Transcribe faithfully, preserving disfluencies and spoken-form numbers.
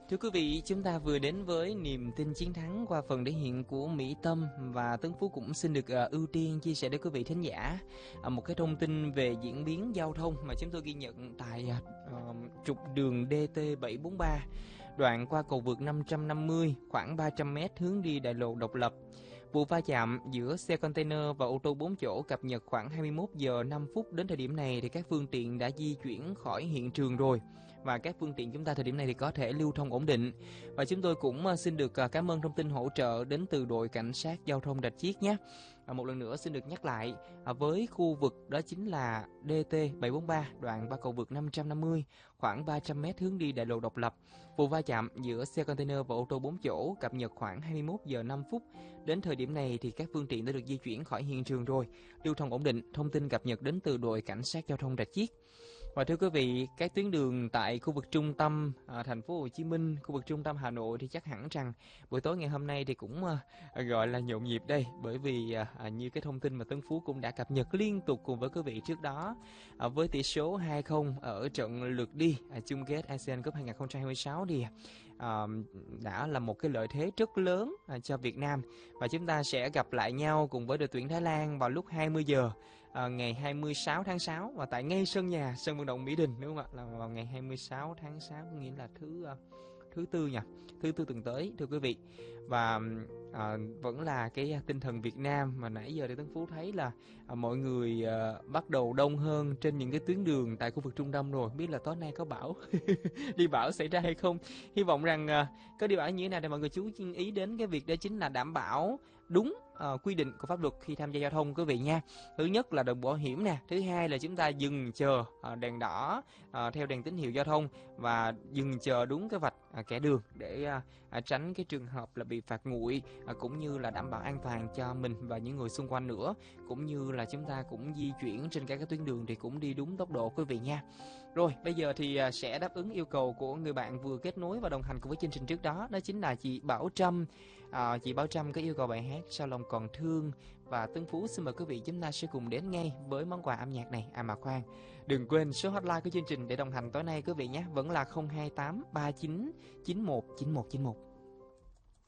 Thưa quý vị, chúng ta vừa đến với niềm tin chiến thắng qua phần thể hiện của Mỹ Tâm, và Tấn Phú cũng xin được uh, ưu tiên chia sẻ đến quý vị thính giả uh, một cái thông tin về diễn biến giao thông mà chúng tôi ghi nhận tại uh, trục đường D T bảy bốn ba, đoạn qua cầu vượt năm trăm năm mươi, khoảng ba trăm mét hướng đi đại lộ Độc Lập. Vụ va chạm giữa xe container và ô tô bốn chỗ cập nhật khoảng hai mươi mốt giờ năm phút. Đến thời điểm này thì các phương tiện đã di chuyển khỏi hiện trường rồi, và các phương tiện chúng ta thời điểm này thì có thể lưu thông ổn định. Và chúng tôi cũng xin được cảm ơn thông tin hỗ trợ đến từ đội cảnh sát giao thông Rạch Chiếc nhé. Một lần nữa xin được nhắc lại, với khu vực đó chính là D T bảy bốn ba, đoạn qua cầu vượt năm trăm năm mươi, khoảng ba trăm mét hướng đi đại lộ Độc Lập. Vụ va chạm giữa xe container và ô tô bốn chỗ cập nhật khoảng hai mươi mốt giờ năm phút. Đến thời điểm này thì các phương tiện đã được di chuyển khỏi hiện trường rồi, lưu thông ổn định. Thông tin cập nhật đến từ đội cảnh sát giao thông Rạch Chiếc. Và thưa quý vị, các tuyến đường tại khu vực trung tâm à, thành phố Hồ Chí Minh, khu vực trung tâm Hà Nội thì chắc hẳn rằng buổi tối ngày hôm nay thì cũng à, gọi là nhộn nhịp đây, bởi vì à, như cái thông tin mà Tấn Phú cũng đã cập nhật liên tục cùng với quý vị trước đó, à, với tỷ số hai không ở trận lượt đi à, chung kết a sê an Cup hai không hai sáu thì à, đã là một cái lợi thế rất lớn à, cho Việt Nam, và chúng ta sẽ gặp lại nhau cùng với đội tuyển Thái Lan vào lúc hai mươi giờ À, ngày hai mươi sáu tháng sáu, và tại ngay sân nhà, sân vận động Mỹ Đình, đúng không ạ, là vào ngày hai mươi sáu tháng sáu, nghĩa là thứ uh, thứ tư nhỉ, thứ tư tuần tới, thưa quý vị. Và à, vẫn là cái tinh thần Việt Nam mà nãy giờ thì Tấn Phú thấy là à, mọi người à, bắt đầu đông hơn trên những cái tuyến đường tại khu vực Trung Đông rồi. Biết là tối nay có bão đi bão xảy ra hay không, hy vọng rằng à, có đi bão như thế nào để mọi người chú ý đến cái việc đó chính là đảm bảo đúng uh, quy định của pháp luật khi tham gia giao thông quý vị nha. Thứ nhất là đội mũ bảo hiểm nè, thứ hai là chúng ta dừng chờ uh, đèn đỏ uh, theo đèn tín hiệu giao thông, và dừng chờ đúng cái vạch uh, kẻ đường để uh, uh, tránh cái trường hợp là bị phạt nguội, uh, cũng như là đảm bảo an toàn cho mình và những người xung quanh nữa, cũng như là chúng ta cũng di chuyển trên các cái tuyến đường thì cũng đi đúng tốc độ quý vị nha. Rồi bây giờ thì uh, sẽ đáp ứng yêu cầu của người bạn vừa kết nối và đồng hành cùng với chương trình trước đó, đó chính là chị Bảo Trâm. À, chị Bảo Trâm có yêu cầu bài hát Sao Lòng Còn Thương, và Tấn Phú xin mời quý vị chúng ta sẽ cùng đến ngay với món quà âm nhạc này. À mà khoan, đừng quên số hotline của chương trình để đồng hành tối nay quý vị nhé, vẫn là không hai tám ba chín chín một chín một chín một.